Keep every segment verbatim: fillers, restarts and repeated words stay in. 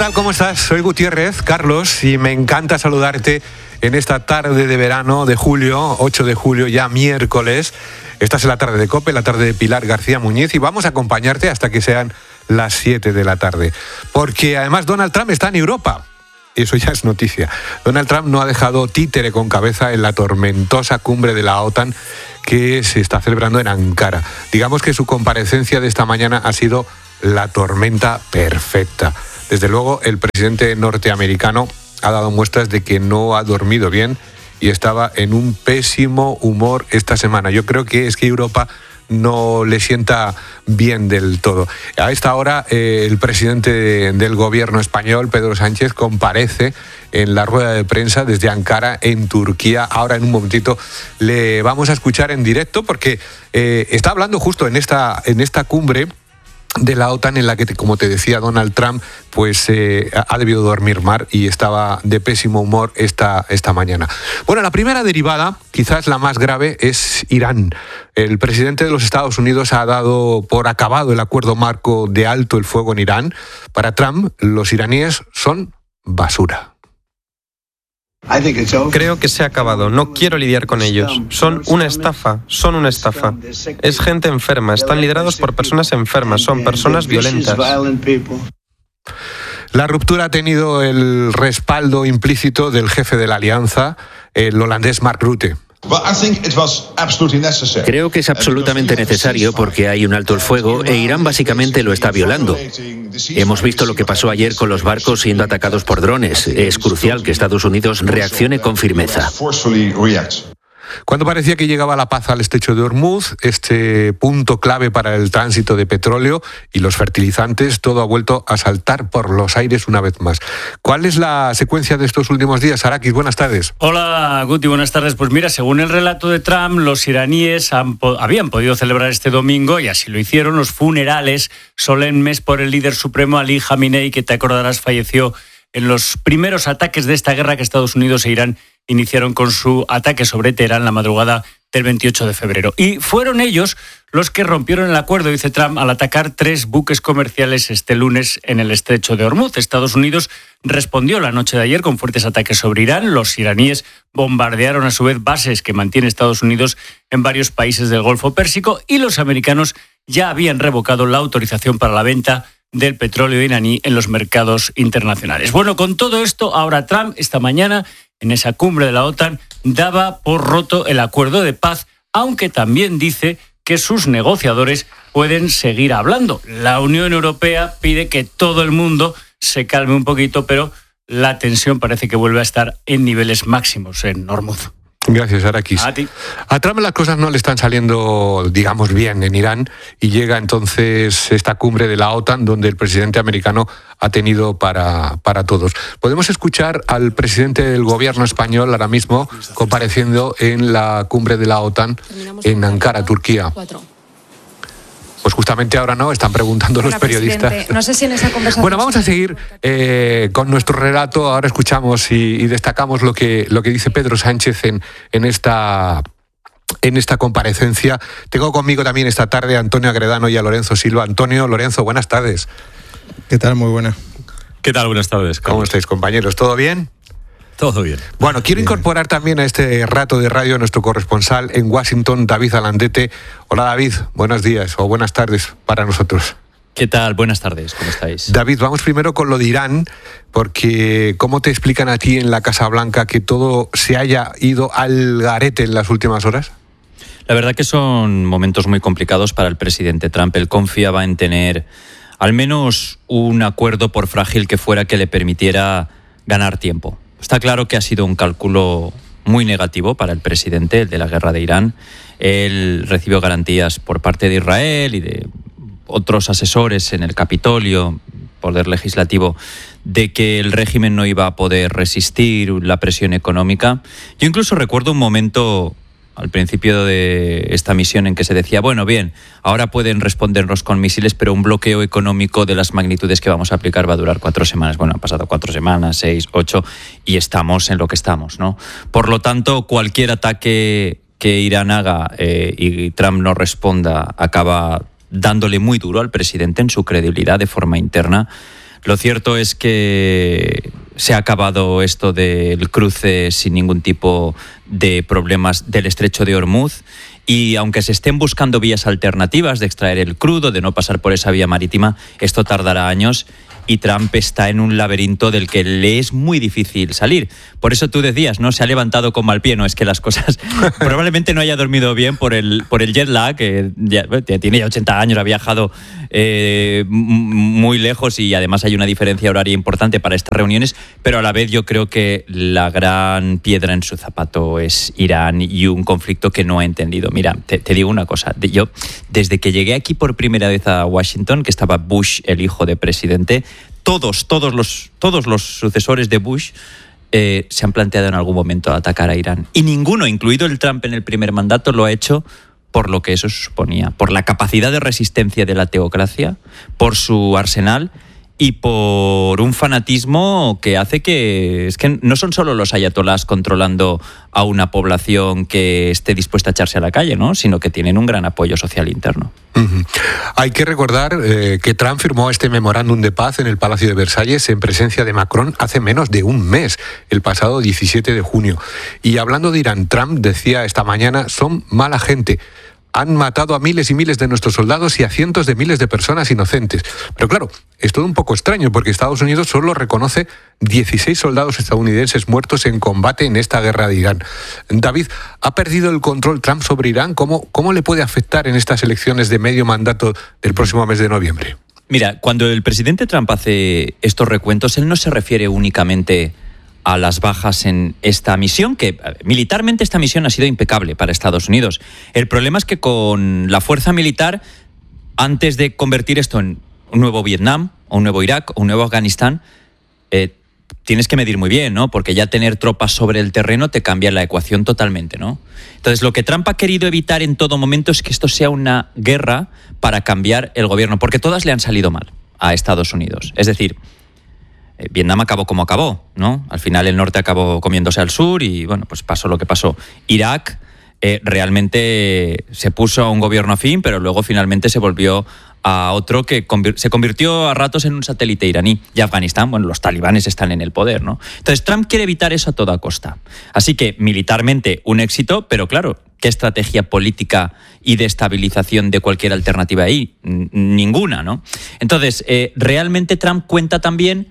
tal? ¿Cómo estás? Soy Gutiérrez, Carlos, y me encanta saludarte en esta tarde de verano de julio, ocho de julio, ya miércoles. Estás en la tarde de COPE, la tarde de Pilar García Muñiz, y vamos a acompañarte hasta que sean las siete de la tarde. Porque además Donald Trump está en Europa. Eso ya es noticia. Donald Trump no ha dejado títere con cabeza en la tormentosa cumbre de la OTAN que se está celebrando en Ankara. Digamos que su comparecencia de esta mañana ha sido la tormenta perfecta. Desde luego, el presidente norteamericano ha dado muestras de que no ha dormido bien y estaba en un pésimo humor esta semana. Yo creo que es que Europa no le sienta bien del todo. A esta hora, eh, el presidente de, del gobierno español, Pedro Sánchez, comparece en la rueda de prensa desde Ankara, en Turquía. Ahora, en un momentito, le vamos a escuchar en directo porque eh, está hablando justo en esta, en esta cumbre de la OTAN en la que, como te decía, Donald Trump pues eh, ha debido dormir mal y estaba de pésimo humor esta, esta mañana. Bueno, la primera derivada, quizás la más grave, es Irán. El presidente de los Estados Unidos ha dado por acabado el acuerdo marco de alto el fuego en Irán. Para Trump, los iraníes son basura. Creo que se ha acabado. No quiero lidiar con ellos. Son una estafa. Son una estafa. Es gente enferma. Están liderados por personas enfermas. Son personas violentas. La ruptura ha tenido el respaldo implícito del jefe de la alianza, el holandés Mark Rutte. Creo que es absolutamente necesario porque hay un alto el fuego e Irán básicamente lo está violando. Hemos visto lo que pasó ayer con los barcos siendo atacados por drones. Es crucial que Estados Unidos reaccione con firmeza. Cuando parecía que llegaba la paz al estrecho de Hormuz, este punto clave para el tránsito de petróleo y los fertilizantes, todo ha vuelto a saltar por los aires una vez más. ¿Cuál es la secuencia de estos últimos días? Arakis, buenas tardes. Hola, Guti, buenas tardes. Pues mira, según el relato de Trump, los iraníes han, habían podido celebrar este domingo, y así lo hicieron, los funerales solemnes por el líder supremo Ali Khamenei, que te acordarás falleció en los primeros ataques de esta guerra que Estados Unidos e Irán iniciaron con su ataque sobre Teherán la madrugada del veintiocho de febrero. Y fueron ellos los que rompieron el acuerdo, dice Trump, al atacar tres buques comerciales este lunes en el estrecho de Hormuz. Estados Unidos respondió la noche de ayer con fuertes ataques sobre Irán. Los iraníes bombardearon a su vez bases que mantiene Estados Unidos en varios países del Golfo Pérsico, y los americanos ya habían revocado la autorización para la venta del petróleo iraní en los mercados internacionales. Bueno, con todo esto, ahora Trump, esta mañana, en esa cumbre de la OTAN, daba por roto el acuerdo de paz, aunque también dice que sus negociadores pueden seguir hablando. La Unión Europea pide que todo el mundo se calme un poquito, pero la tensión parece que vuelve a estar en niveles máximos en Hormuz. Gracias, Arakis. A ti. A Trump las cosas no le están saliendo, digamos, bien en Irán, y llega entonces esta cumbre de la OTAN donde el presidente americano ha tenido para, para todos. Podemos escuchar al presidente del gobierno español ahora mismo compareciendo en la cumbre de la OTAN en Ankara, Turquía. Pues justamente ahora no, están preguntando Hola, los periodistas. No sé si en esa conversación... Bueno, vamos a seguir eh, con nuestro relato. Ahora escuchamos y, y destacamos lo que, lo que dice Pedro Sánchez en, en, esta, en esta comparecencia. Tengo conmigo también esta tarde a Antonio Agredano y a Lorenzo Silva. Antonio, Lorenzo, buenas tardes. ¿Qué tal? Muy buena. ¿Qué tal? Buenas tardes. ¿Cómo, ¿Cómo estáis, compañeros? ¿Todo bien? Todo bien. Bueno, quiero incorporar también a este rato de radio a nuestro corresponsal en Washington, David Alandete. Hola, David, buenos días o buenas tardes para nosotros. ¿Qué tal? Buenas tardes, ¿cómo estáis? David, vamos primero con lo de Irán, porque ¿cómo te explican a ti en la Casa Blanca que todo se haya ido al garete en las últimas horas? La verdad que son momentos muy complicados para el presidente Trump. Él confiaba en tener al menos un acuerdo, por frágil que fuera, que le permitiera ganar tiempo. Está claro que ha sido un cálculo muy negativo para el presidente, el de la guerra de Irán. Él recibió garantías por parte de Israel y de otros asesores en el Capitolio, poder legislativo, de que el régimen no iba a poder resistir la presión económica. Yo incluso recuerdo un momento al principio de esta misión en que se decía, bueno, bien, ahora pueden respondernos con misiles, pero un bloqueo económico de las magnitudes que vamos a aplicar va a durar cuatro semanas. Bueno, han pasado cuatro semanas, seis, ocho, y estamos en lo que estamos, ¿no? Por lo tanto, cualquier ataque que Irán haga eh, y Trump no responda acaba dándole muy duro al presidente en su credibilidad de forma interna. Lo cierto es que se ha acabado esto del cruce sin ningún tipo de problemas del estrecho de Hormuz, y aunque se estén buscando vías alternativas de extraer el crudo, de no pasar por esa vía marítima, esto tardará años. Y Trump está en un laberinto del que le es muy difícil salir. Por eso tú decías, ¿no? Se ha levantado con mal pie, no es que las cosas... probablemente no haya dormido bien por el, por el jet lag, que ya, tiene ya ochenta años, ha viajado eh, muy lejos y además hay una diferencia horaria importante para estas reuniones, pero a la vez yo creo que la gran piedra en su zapato es Irán y un conflicto que no ha entendido. Mira, te, te digo una cosa, yo desde que llegué aquí por primera vez a Washington, que estaba Bush, el hijo de presidente, Todos, todos los, todos los sucesores de Bush eh, se han planteado en algún momento atacar a Irán. Y ninguno, incluido el Trump en el primer mandato, lo ha hecho por lo que eso suponía, por la capacidad de resistencia de la teocracia, por su arsenal y por un fanatismo que hace que... Es que no son solo los ayatolás controlando a una población que esté dispuesta a echarse a la calle, ¿no? Sino que tienen un gran apoyo social interno. Uh-huh. Hay que recordar eh, que Trump firmó este memorándum de paz en el Palacio de Versalles en presencia de Macron hace menos de un mes, el pasado diecisiete de junio. Y hablando de Irán, Trump decía esta mañana, son mala gente. Han matado a miles y miles de nuestros soldados y a cientos de miles de personas inocentes. Pero claro, es todo un poco extraño porque Estados Unidos solo reconoce dieciséis soldados estadounidenses muertos en combate en esta guerra de Irán. David, ¿ha perdido el control Trump sobre Irán? ¿Cómo, cómo le puede afectar en estas elecciones de medio mandato del próximo mes de noviembre? Mira, cuando el presidente Trump hace estos recuentos, él no se refiere únicamente a las bajas en esta misión, que militarmente esta misión ha sido impecable para Estados Unidos. El problema es que con la fuerza militar, antes de convertir esto en un nuevo Vietnam, o un nuevo Irak, o un nuevo Afganistán, eh, tienes que medir muy bien, ¿no? Porque ya tener tropas sobre el terreno te cambia la ecuación totalmente, ¿no? Entonces, lo que Trump ha querido evitar en todo momento es que esto sea una guerra para cambiar el gobierno, porque todas le han salido mal a Estados Unidos. Es decir, Vietnam acabó como acabó, ¿no? Al final el norte acabó comiéndose al sur y, bueno, pues pasó lo que pasó. Irak eh, realmente se puso a un gobierno afín, pero luego finalmente se volvió a otro que convir- se convirtió a ratos en un satélite iraní. Y Afganistán, bueno, los talibanes están en el poder, ¿no? Entonces Trump quiere evitar eso a toda costa. Así que militarmente un éxito, pero claro, ¿qué estrategia política y de estabilización de cualquier alternativa ahí? N- ninguna, ¿no? Entonces, eh, realmente Trump cuenta también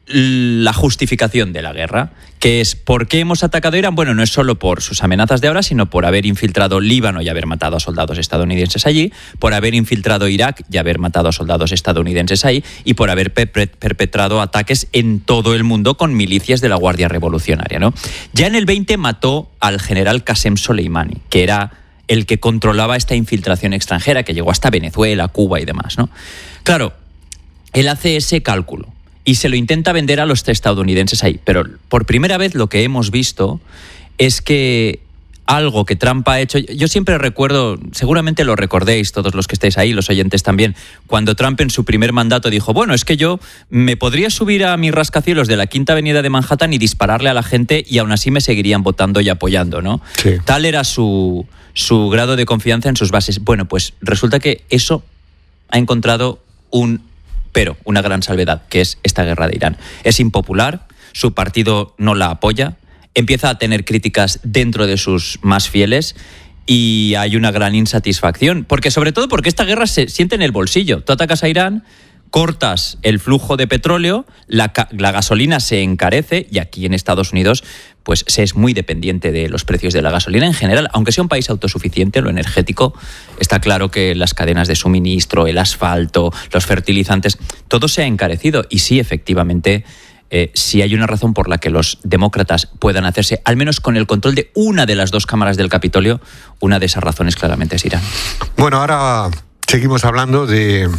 la justificación de la guerra, que es ¿por qué hemos atacado a Irán? Bueno, no es solo por sus amenazas de ahora, sino por haber infiltrado Líbano y haber matado a soldados estadounidenses allí, por haber infiltrado Irak y haber matado a soldados estadounidenses ahí, y por haber per- perpetrado ataques en todo el mundo con milicias de la Guardia Revolucionaria, ¿no? Ya en el veinte mató al general Qasem Soleimani, que era el que controlaba esta infiltración extranjera que llegó hasta Venezuela, Cuba y demás, ¿no? Claro, él hace ese cálculo y se lo intenta vender a los estadounidenses ahí. Pero por primera vez lo que hemos visto es que algo que Trump ha hecho... Yo siempre recuerdo, seguramente lo recordéis todos los que estéis ahí, los oyentes también, cuando Trump en su primer mandato dijo, bueno, es que yo me podría subir a mis rascacielos de la Quinta Avenida de Manhattan y dispararle a la gente y aún así me seguirían votando y apoyando, ¿no? Sí. Tal era su, su grado de confianza en sus bases. Bueno, pues resulta que eso ha encontrado un... pero una gran salvedad, que es esta guerra de Irán. Es impopular, su partido no la apoya, empieza a tener críticas dentro de sus más fieles y hay una gran insatisfacción, porque sobre todo porque esta guerra se siente en el bolsillo. Tú atacas a Irán, cortas el flujo de petróleo, la, la gasolina se encarece y aquí en Estados Unidos pues se es muy dependiente de los precios de la gasolina en general. Aunque sea un país autosuficiente, lo energético, está claro que las cadenas de suministro, el asfalto, los fertilizantes, todo se ha encarecido. Y sí, efectivamente, eh, si hay una razón por la que los demócratas puedan hacerse, al menos con el control de una de las dos cámaras del Capitolio, una de esas razones claramente es Irán. Bueno, ahora seguimos hablando de...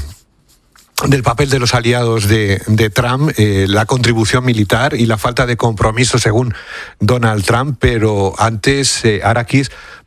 del papel de los aliados de, de Trump, eh, la contribución militar y la falta de compromiso según Donald Trump, pero antes, eh, Arakis,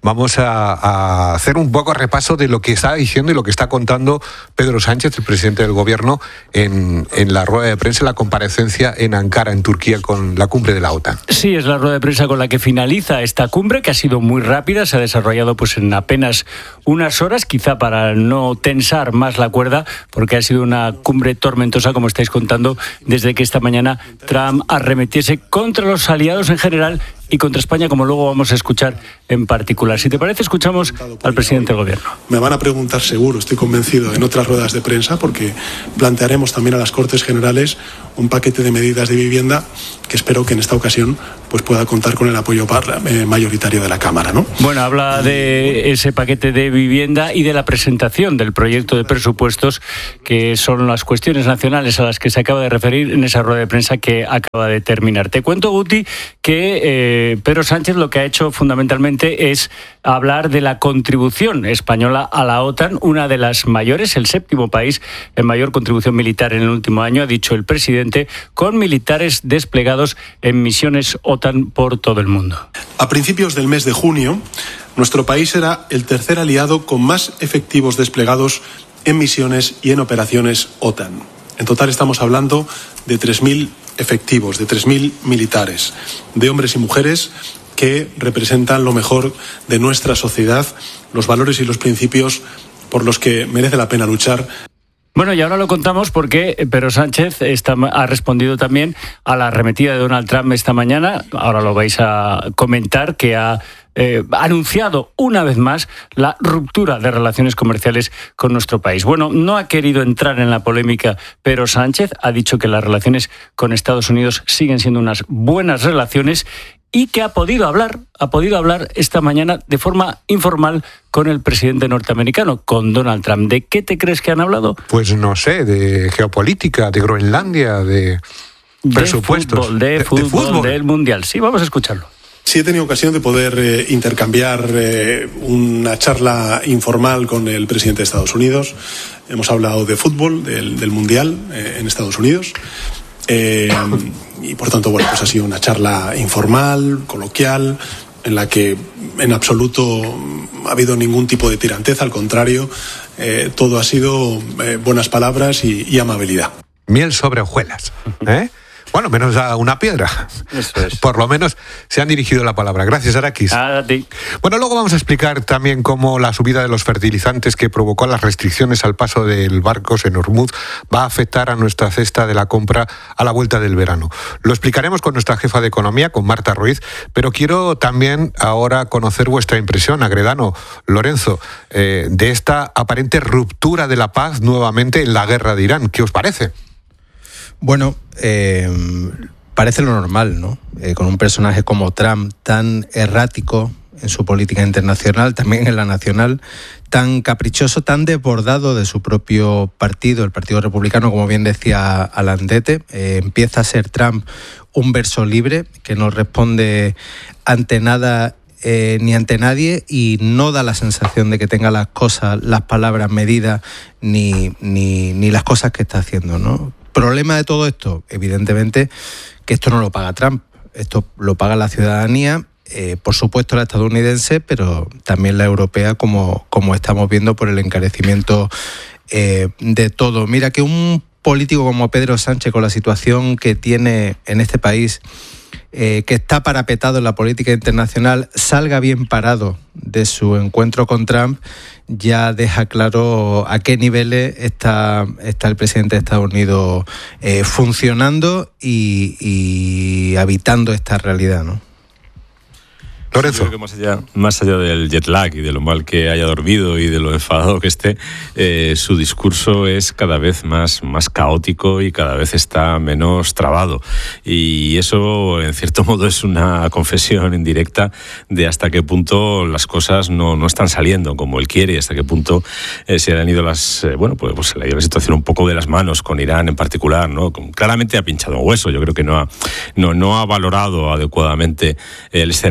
vamos a, a hacer un poco repaso de lo que está diciendo y lo que está contando Pedro Sánchez, el presidente del gobierno, en, en la rueda de prensa, en la comparecencia en Ankara, en Turquía, con la cumbre de la OTAN. Sí, es la rueda de prensa con la que finaliza esta cumbre, que ha sido muy rápida, se ha desarrollado pues en apenas unas horas, quizá para no tensar más la cuerda, porque ha sido una cumbre tormentosa, como estáis contando, desde que esta mañana Trump arremetiese contra los aliados en general y contra España, como luego vamos a escuchar en particular. Si te parece, escuchamos al presidente del gobierno. Me van a preguntar seguro, estoy convencido, en otras ruedas de prensa, porque plantearemos también a las Cortes Generales un paquete de medidas de vivienda que espero que en esta ocasión pues pueda contar con el apoyo mayoritario de la Cámara, ¿no? Bueno, habla de ese paquete de vivienda y de la presentación del proyecto de presupuestos, que son las cuestiones nacionales a las que se acaba de referir en esa rueda de prensa que acaba de terminar. Te cuento, Guti, que eh, Pedro Sánchez lo que ha hecho fundamentalmente es hablar de la contribución española a la OTAN, una de las mayores, el séptimo país en mayor contribución militar en el último año, ha dicho el presidente, con militares desplegados en misiones OTAN por todo el mundo. A principios del mes de junio, nuestro país era el tercer aliado con más efectivos desplegados en misiones y en operaciones OTAN. En total estamos hablando de tres mil efectivos, de tres mil militares, de hombres y mujeres que representan lo mejor de nuestra sociedad, los valores y los principios por los que merece la pena luchar. Bueno, y ahora lo contamos porque Pedro Sánchez está, ha respondido también a la arremetida de Donald Trump esta mañana. Ahora lo vais a comentar, que ha eh, anunciado una vez más la ruptura de relaciones comerciales con nuestro país. Bueno, no ha querido entrar en la polémica Pedro Sánchez, ha dicho que las relaciones con Estados Unidos siguen siendo unas buenas relaciones y que ha podido hablar, ha podido hablar esta mañana de forma informal con el presidente norteamericano, con Donald Trump. ¿De qué te crees que han hablado? Pues no sé, de geopolítica, de Groenlandia, de presupuestos. Fútbol, de, de, fútbol, de fútbol, del Mundial. Sí, vamos a escucharlo. Sí, he tenido ocasión de poder eh, intercambiar eh, una charla informal con el presidente de Estados Unidos. Hemos hablado de fútbol, del, del Mundial eh, en Estados Unidos. Eh, y por tanto, bueno, pues ha sido una charla informal, coloquial, en la que en absoluto ha habido ningún tipo de tiranteza, al contrario, eh, todo ha sido eh, buenas palabras y, y amabilidad. Miel sobre hojuelas, ¿eh? Bueno, menos a una piedra. Eso es. Por lo menos se han dirigido la palabra. Gracias, Arakis. A ti. Bueno, luego vamos a explicar también cómo la subida de los fertilizantes que provocó las restricciones al paso del Barcos en Hormuz va a afectar a nuestra cesta de la compra a la vuelta del verano. Lo explicaremos con nuestra jefa de economía, con Marta Ruiz, pero quiero también ahora conocer vuestra impresión, Agredano, Lorenzo, eh, de esta aparente ruptura de la paz nuevamente en la guerra de Irán. ¿Qué os parece? Bueno, eh, parece lo normal, ¿no? Eh, con un personaje como Trump tan errático en su política internacional, también en la nacional, tan caprichoso, tan desbordado de su propio partido, el Partido Republicano, como bien decía Alandete, eh, empieza a ser Trump un verso libre que no responde ante nada eh, ni ante nadie y no da la sensación de que tenga las cosas, las palabras medidas ni, ni, ni las cosas que está haciendo, ¿no? ¿Problema de todo esto? Evidentemente que esto no lo paga Trump, esto lo paga la ciudadanía, eh, por supuesto la estadounidense, pero también la europea, como, como estamos viendo por el encarecimiento eh, de todo. Mira, que un político como Pedro Sánchez, con la situación que tiene en este país, eh, que está parapetado en la política internacional, salga bien parado de su encuentro con Trump, ya deja claro a qué niveles está, está el presidente de Estados Unidos eh, funcionando y, y habitando esta realidad, ¿no? Lorenzo. Yo creo que más allá, más allá del jet lag y de lo mal que haya dormido y de lo enfadado que esté, eh, su discurso es cada vez más, más caótico y cada vez está menos trabado. Y eso, en cierto modo, es una confesión indirecta de hasta qué punto las cosas no, no están saliendo como él quiere y hasta qué punto eh, se le han ido las, eh, bueno, pues, pues se le ha ido la situación un poco de las manos con Irán en particular, ¿no? Claramente ha pinchado un hueso. Yo creo que no ha, no, no ha valorado adecuadamente el escenario en el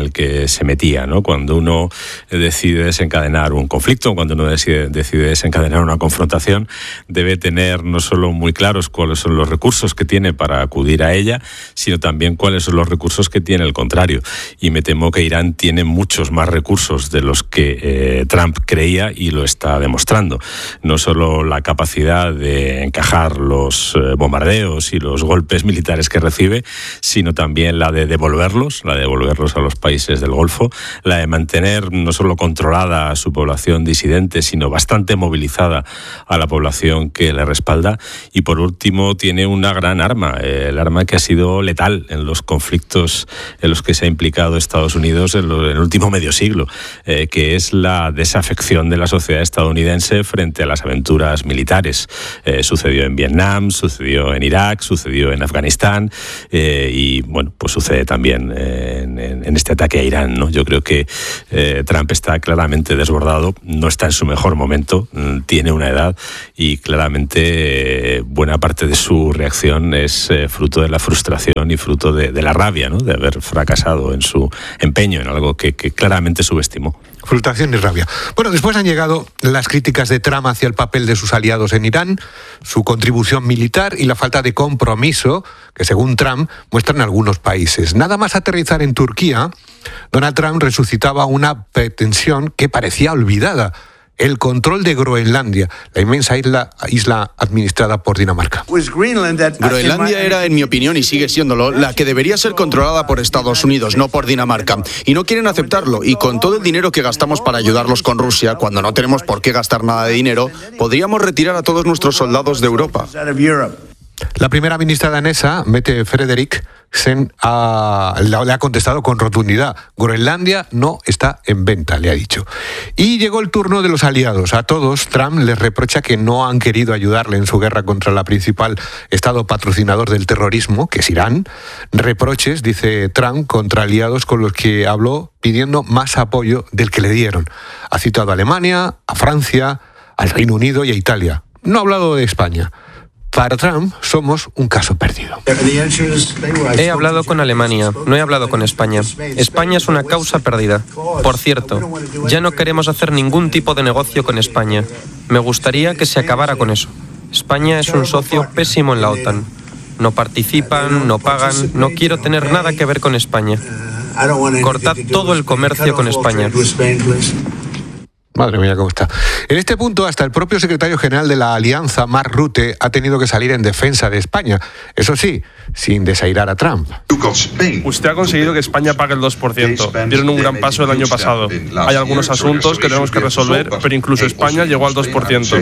el que se metía, ¿no? Cuando uno decide desencadenar un conflicto, cuando uno decide, decide desencadenar una confrontación, debe tener no solo muy claros cuáles son los recursos que tiene para acudir a ella, sino también cuáles son los recursos que tiene el contrario. Y me temo que Irán tiene muchos más recursos de los que eh, Trump creía y lo está demostrando. No solo la capacidad de encajar los eh, bombardeos y los golpes militares que recibe, sino también la de devolverlos, la de devolverlos a los países del Golfo, la de mantener no solo controlada a su población disidente, sino bastante movilizada a la población que le respalda. Y por último, tiene una gran arma, eh, el arma que ha sido letal en los conflictos en los que se ha implicado Estados Unidos en, lo, en el último medio siglo, eh, que es la desafección de la sociedad estadounidense frente a las aventuras militares. Eh, sucedió en Vietnam, sucedió en Irak, sucedió en Afganistán eh, y, bueno, pues sucede también eh, en, en este ataque a Irán, ¿no? Yo creo que eh, Trump está claramente desbordado, no está en su mejor momento, tiene una edad y claramente eh, buena parte de su reacción es eh, fruto de la frustración y fruto de, de la rabia, ¿no? De haber fracasado en su empeño en algo que, que claramente subestimó. Frustración y rabia. Bueno, después han llegado las críticas de Trump hacia el papel de sus aliados en Irán, su contribución militar y la falta de compromiso que, según Trump, muestran algunos países. Nada más aterrizar en Turquía, Donald Trump resucitaba una pretensión que parecía olvidada: el control de Groenlandia, la inmensa isla, isla administrada por Dinamarca. Groenlandia era, en mi opinión, y sigue siéndolo, la que debería ser controlada por Estados Unidos, no por Dinamarca. Y no quieren aceptarlo. Y con todo el dinero que gastamos para ayudarlos con Rusia, cuando no tenemos por qué gastar nada de dinero, podríamos retirar a todos nuestros soldados de Europa. La primera ministra danesa, Mette Frederiksen, ha, le ha contestado con rotundidad: Groenlandia no está en venta, le ha dicho. Y llegó el turno de los aliados. A todos, Trump les reprocha que no han querido ayudarle en su guerra contra la principal estado patrocinador del terrorismo, que es Irán. Reproches, dice Trump, contra aliados con los que habló pidiendo más apoyo del que le dieron. Ha citado a Alemania, a Francia, al Reino Unido y a Italia. No ha hablado de España. Para Trump somos un caso perdido. He hablado con Alemania, no he hablado con España. España es una causa perdida. Por cierto, ya no queremos hacer ningún tipo de negocio con España. Me gustaría que se acabara con eso. España es un socio pésimo en la OTAN. No participan, no pagan, no quiero tener nada que ver con España. Cortad todo el comercio con España. Madre mía, cómo está. En este punto, hasta el propio secretario general de la Alianza, Mark Rutte, ha tenido que salir en defensa de España. Eso sí, sin desairar a Trump. Usted ha conseguido que España pague el dos por ciento. Dieron un gran paso el año pasado. Hay algunos asuntos que tenemos que resolver, pero incluso España llegó al dos por ciento.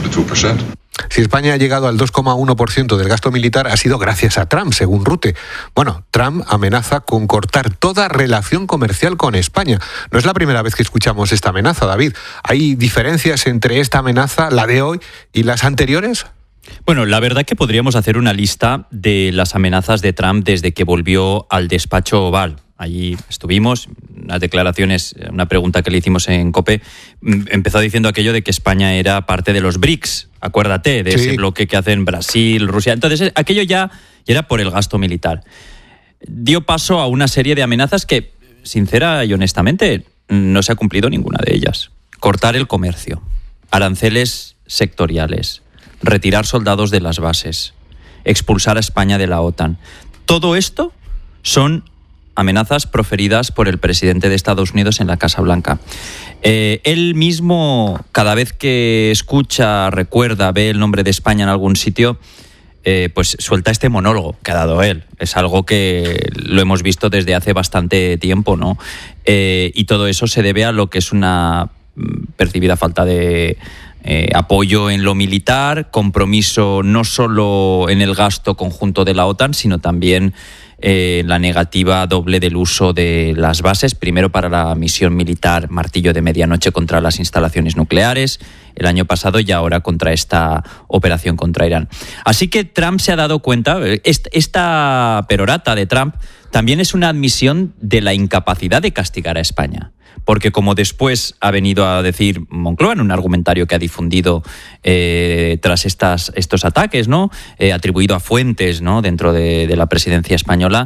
Si España ha llegado al dos coma uno por ciento del gasto militar, ha sido gracias a Trump, según Rutte. Bueno, Trump amenaza con cortar toda relación comercial con España. No es la primera vez que escuchamos esta amenaza, David. ¿Hay diferencias entre esta amenaza, la de hoy, y las anteriores? Bueno, la verdad que podríamos hacer una lista de las amenazas de Trump desde que volvió al despacho Oval. Allí estuvimos, unas declaraciones, una pregunta que le hicimos en COPE, empezó diciendo aquello de que España era parte de los BRICS, acuérdate, de sí. Ese bloque que hacen Brasil, Rusia. Entonces, aquello ya era por el gasto militar. Dio paso a una serie de amenazas que, sincera y honestamente, no se ha cumplido ninguna de ellas. Cortar el comercio, aranceles sectoriales, retirar soldados de las bases, expulsar a España de la OTAN. Todo esto son amenazas proferidas por el presidente de Estados Unidos en la Casa Blanca. Eh, él mismo, cada vez que escucha, recuerda, ve el nombre de España en algún sitio, eh, pues suelta este monólogo que ha dado él. Es algo que lo hemos visto desde hace bastante tiempo, ¿no? Eh, y todo eso se debe a lo que es una percibida falta de eh, apoyo en lo militar, compromiso no solo en el gasto conjunto de la OTAN, sino también Eh, la negativa doble del uso de las bases, primero para la misión militar Martillo de Medianoche contra las instalaciones nucleares el año pasado y ahora contra esta operación contra Irán. Así que Trump se ha dado cuenta, esta perorata de Trump también es una admisión de la incapacidad de castigar a España. Porque como después ha venido a decir Moncloa en un argumentario que ha difundido eh, tras estas, estos ataques, ¿no? Eh, atribuido a fuentes, ¿no? Dentro de, de la presidencia española,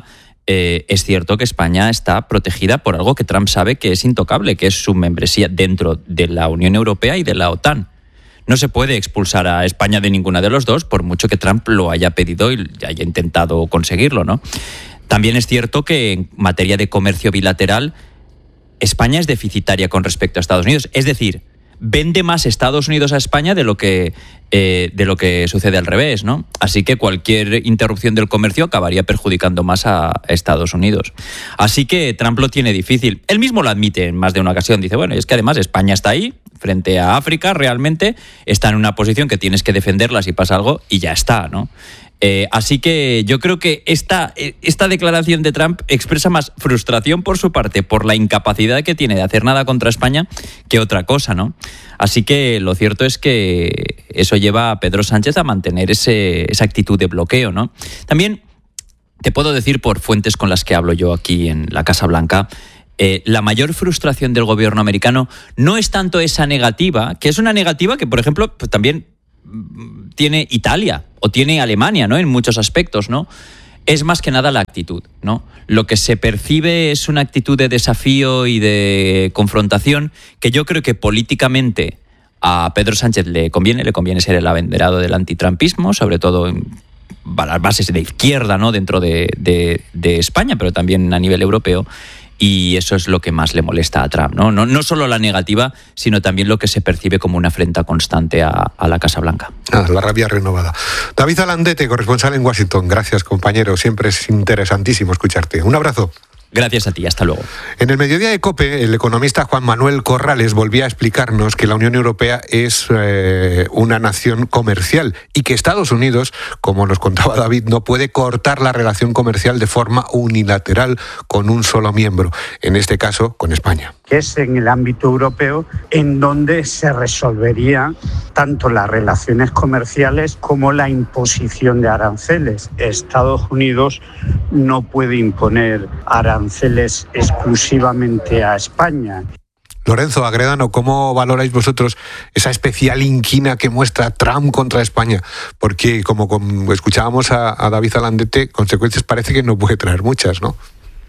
eh, es cierto que España está protegida por algo que Trump sabe que es intocable, que es su membresía dentro de la Unión Europea y de la OTAN. No se puede expulsar a España de ninguna de los dos, por mucho que Trump lo haya pedido y haya intentado conseguirlo, ¿no? También es cierto que en materia de comercio bilateral, España es deficitaria con respecto a Estados Unidos. Es decir, vende más Estados Unidos a España de lo que, eh, de lo que sucede al revés, ¿no? Así que cualquier interrupción del comercio acabaría perjudicando más a Estados Unidos. Así que Trump lo tiene difícil. Él mismo lo admite en más de una ocasión. Dice, bueno, es que además España está ahí, frente a África, realmente está en una posición que tienes que defenderla si pasa algo y ya está, ¿no? Eh, así que yo creo que esta, esta declaración de Trump expresa más frustración por su parte, por la incapacidad que tiene de hacer nada contra España, que otra cosa, ¿no? Así que lo cierto es que eso lleva a Pedro Sánchez a mantener ese, esa actitud de bloqueo, ¿no? También te puedo decir, por fuentes con las que hablo yo aquí en la Casa Blanca, Eh, la mayor frustración del gobierno americano no es tanto esa negativa, que es una negativa que, por ejemplo, pues también tiene Italia o tiene Alemania, ¿no? En muchos aspectos, ¿no? Es más que nada la actitud, ¿no? Lo que se percibe es una actitud de desafío y de confrontación que yo creo que políticamente a Pedro Sánchez le conviene, le conviene ser el abanderado del antitrampismo, sobre todo en las bases de izquierda, ¿no? Dentro de, de, de España, pero también a nivel europeo. Y eso es lo que más le molesta a Trump, ¿no? No, no solo la negativa, sino también lo que se percibe como una afrenta constante a, a la Casa Blanca. Ah, la rabia renovada. David Alandete, corresponsal en Washington. Gracias, compañero. Siempre es interesantísimo escucharte. Un abrazo. Gracias a ti, hasta luego. En el Mediodía de COPE, el economista Juan Manuel Corrales volvía a explicarnos que la Unión Europea es eh, una nación comercial y que Estados Unidos, como nos contaba David, no puede cortar la relación comercial de forma unilateral con un solo miembro, en este caso con España. Que es en el ámbito europeo en donde se resolvería tanto las relaciones comerciales como la imposición de aranceles. Estados Unidos no puede imponer aranceles exclusivamente a España. Lorenzo Agredano, ¿cómo valoráis vosotros esa especial inquina que muestra Trump contra España? Porque, como, como escuchábamos a, a David Alandete, consecuencias parece que no puede traer muchas, ¿no?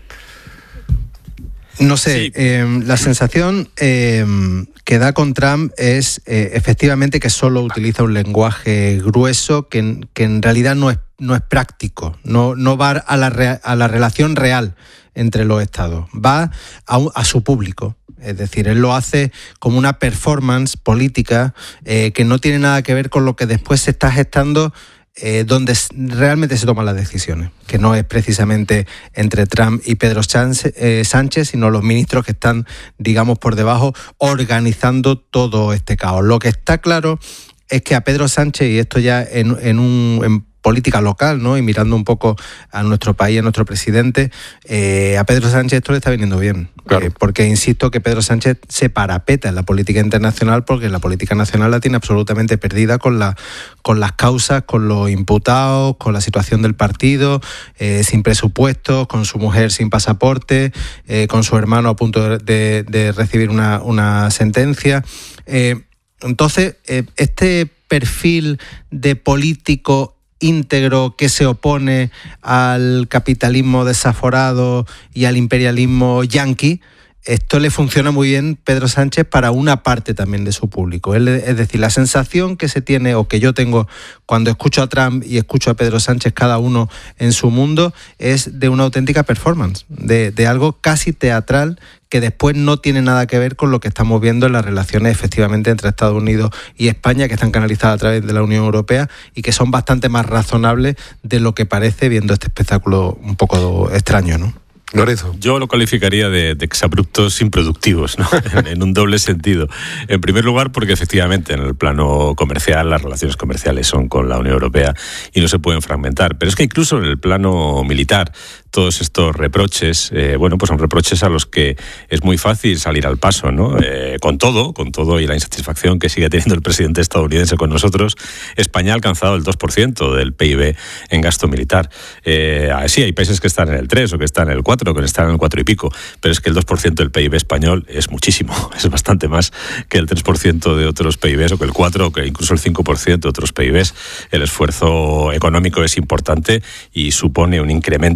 No sé, sí. eh, la sensación eh, que da con Trump es eh, efectivamente que solo utiliza un lenguaje grueso que, que en realidad no es, no es práctico, no, no va a la, rea, a la relación real entre los estados, va a, a su público. Es decir, él lo hace como una performance política eh, que no tiene nada que ver con lo que después se está gestando Eh, donde realmente se toman las decisiones, que no es precisamente entre Trump y Pedro Sánchez, eh, Sánchez, sino los ministros que están, digamos, por debajo organizando todo este caos. Lo que está claro es que a Pedro Sánchez, y esto ya en, en un... En política local, ¿no? Y mirando un poco a nuestro país, a nuestro presidente, eh, a Pedro Sánchez esto le está viniendo bien. Claro. Eh, porque insisto que Pedro Sánchez se parapeta en la política internacional porque la política nacional la tiene absolutamente perdida con, la, con las causas, con los imputados, con la situación del partido, eh, sin presupuestos, con su mujer sin pasaporte, eh, con su hermano a punto de, de, de recibir una, una sentencia. Eh, entonces, eh, este perfil de político íntegro que se opone al capitalismo desaforado y al imperialismo yanqui, esto le funciona muy bien Pedro Sánchez para una parte también de su público. Es decir, la sensación que se tiene o que yo tengo cuando escucho a Trump y escucho a Pedro Sánchez, cada uno en su mundo, es de una auténtica performance, de, de algo casi teatral que después no tiene nada que ver con lo que estamos viendo en las relaciones efectivamente entre Estados Unidos y España, que están canalizadas a través de la Unión Europea y que son bastante más razonables de lo que parece viendo este espectáculo un poco extraño, ¿no? Lorenzo. Yo lo calificaría de, de exabruptos improductivos, ¿no? en, en un doble sentido. En primer lugar, porque efectivamente en el plano comercial las relaciones comerciales son con la Unión Europea y no se pueden fragmentar. Pero es que incluso en el plano militar todos estos reproches, eh, bueno, pues son reproches a los que es muy fácil salir al paso, ¿no? Eh, con todo, con todo y la insatisfacción que sigue teniendo el presidente estadounidense con nosotros, España ha alcanzado el dos por ciento del P I B en gasto militar. Eh, sí, hay países que están en el tres o que están en el cuatro, que están en el cuatro y pico, pero es que el dos por ciento del P I B español es muchísimo, es bastante más que el tres por ciento de otros P I Bs, o que el cuatro, o que incluso el cinco por ciento de otros P I Bs. El esfuerzo económico es importante y supone un incremento importante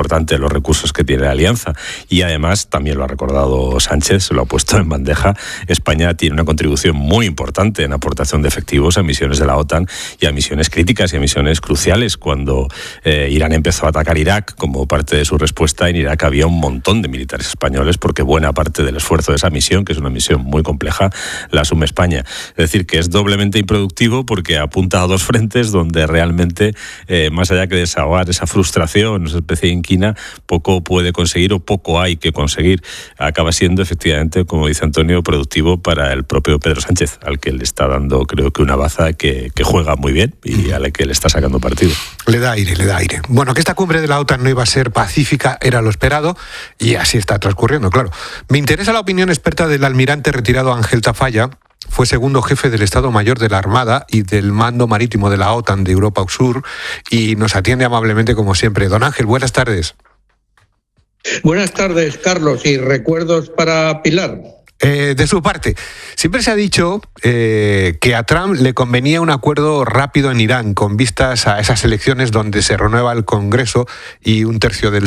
importante los recursos que tiene la alianza. Y además, también lo ha recordado Sánchez, se lo ha puesto en bandeja, España tiene una contribución muy importante en aportación de efectivos a misiones de la OTAN y a misiones críticas y a misiones cruciales. Cuando eh, Irán empezó a atacar Irak, como parte de su respuesta, en Irak había un montón de militares españoles, porque buena parte del esfuerzo de esa misión, que es una misión muy compleja, la asume España. Es decir, que es doblemente improductivo porque apunta a dos frentes donde realmente, eh, más allá que desahogar esa frustración, esa especie de inquina, poco puede conseguir o poco hay que conseguir. Acaba siendo efectivamente, como dice Antonio, productivo para el propio Pedro Sánchez, al que le está dando, creo que una baza que, que juega muy bien y a la que le está sacando partido. Le da aire, le da aire. Bueno, que esta cumbre de la OTAN no iba a ser pacífica era lo esperado y así está transcurriendo, claro. Me interesa la opinión experta del almirante retirado Ángel Tafalla. Fue segundo jefe del Estado Mayor de la Armada y del Mando Marítimo de la OTAN de Europa Sur y nos atiende amablemente como siempre. Don Ángel, buenas tardes. Buenas tardes, Carlos, y recuerdos para Pilar. Eh, de su parte, siempre se ha dicho eh, que a Trump le convenía un acuerdo rápido en Irán con vistas a esas elecciones donde se renueva el Congreso y un tercio del